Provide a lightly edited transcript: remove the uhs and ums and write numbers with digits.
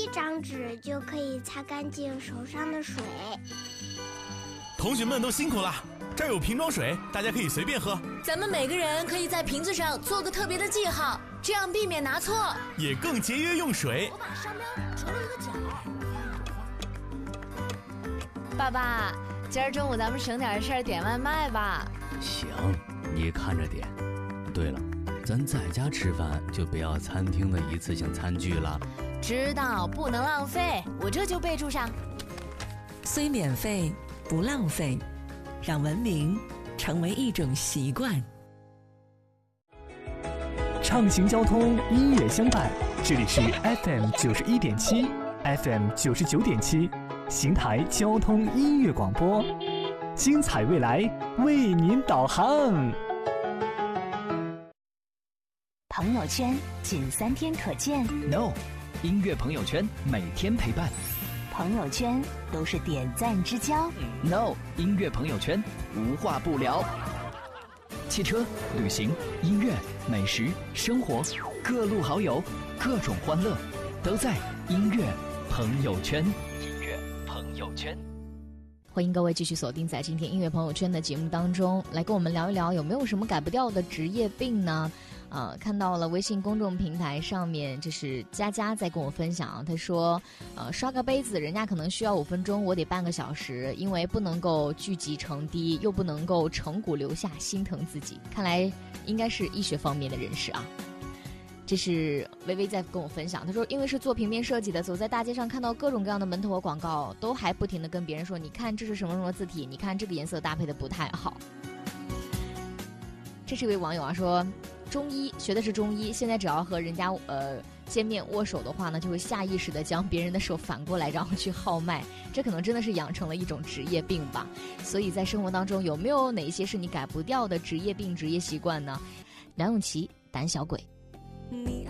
一张纸就可以擦干净手上的水。 同学们都辛苦了，这儿有瓶装水，大家可以随便喝。 咱们每个人可以在瓶子上做个特别的记号，这样避免拿错， 也更节约用水。 我把商标折了一个角。爸爸，今儿中午咱们省点事儿点外卖吧。 行，你看着点。对了，咱在家吃饭就不要餐厅的一次性餐具了。 知道，不能浪费，我这就备注上。 虽免费不浪费，让文明成为一种习惯。 畅行交通，音乐相伴，这里是 FM 91.7 FM 99.7邢台交通音乐广播，精彩未来为您导航。 朋友圈仅3天可见 No， 音乐朋友圈每天陪伴。 朋友圈都是点赞之交 No， 音乐朋友圈无话不聊。汽车、旅行、音乐、美食、生活，各路好友，各种欢乐，都在音乐朋友圈。音乐朋友圈。 欢迎各位继续锁定在今天音乐朋友圈的节目当中，来跟我们聊一聊有没有什么改不掉的职业病呢？看到了微信公众平台上面，这是佳佳在跟我分享，他说刷个杯子人家可能需要5分钟，我得半个小时，因为不能够聚集成滴，又不能够成骨留下，心疼自己。看来应该是医学方面的人士啊。这是微微在跟我分享，他说因为是做平面设计的，走在大街上看到各种各样的门头广告，都还不停地跟别人说，你看这是什么什么字体，你看这个颜色搭配的不太好。这是一位网友啊，说中医学的是中医，现在只要和人家见面握手的话呢，就会下意识的将别人的手反过来，然后去号脉，这可能真的是养成了一种职业病吧。所以在生活当中有没有哪一些是你改不掉的职业病、职业习惯呢？梁咏琪，胆小鬼。 你